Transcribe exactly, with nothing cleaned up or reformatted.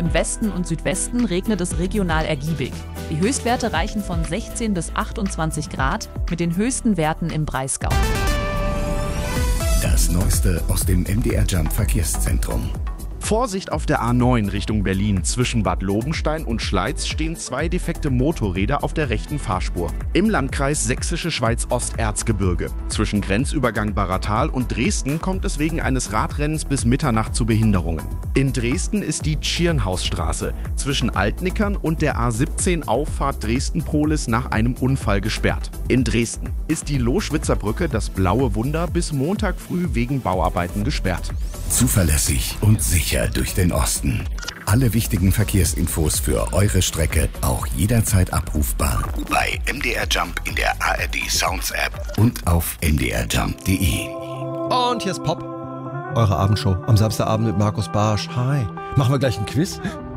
im Westen und Südwesten regnet es regional ergiebig. Die Höchstwerte reichen von sechzehn bis achtundzwanzig Grad mit den höchsten Werten im Breisgau. Das Neueste aus dem M D R Jump Verkehrszentrum. Vorsicht auf der A neun Richtung Berlin. Zwischen Bad Lobenstein und Schleiz stehen zwei defekte Motorräder auf der rechten Fahrspur. Im Landkreis Sächsische Schweiz-Osterzgebirge. Zwischen Grenzübergang Baratal und Dresden kommt es wegen eines Radrennens bis Mitternacht zu Behinderungen. In Dresden ist die Tschirnhausstraße zwischen Altnickern und der A siebzehn Auffahrt Dresden-Prohlis nach einem Unfall gesperrt. In Dresden ist die Loschwitzer Brücke, das blaue Wunder, bis Montag früh wegen Bauarbeiten gesperrt. Zuverlässig und sicher durch den Osten. Alle wichtigen Verkehrsinfos für eure Strecke auch jederzeit abrufbar bei M D R Jump in der A R D Sounds App und auf m d r jump punkt d e. Und hier ist Pop, eure Abendshow am Samstagabend mit Markus Barsch. Hi. Machen wir gleich ein Quiz?